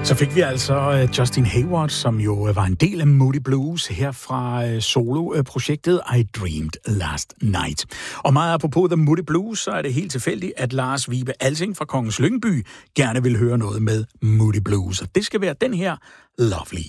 Så fik vi altså Justin Hayward, som jo var en del af Moody Blues her fra solo-projektet I Dreamed Last Night. Og meget apropos The Moody Blues, så er det helt tilfældigt, at Lars Vibe Alsing fra Kongens Lyngby gerne vil høre noget med Moody Blues. Og det skal være den her Lovely.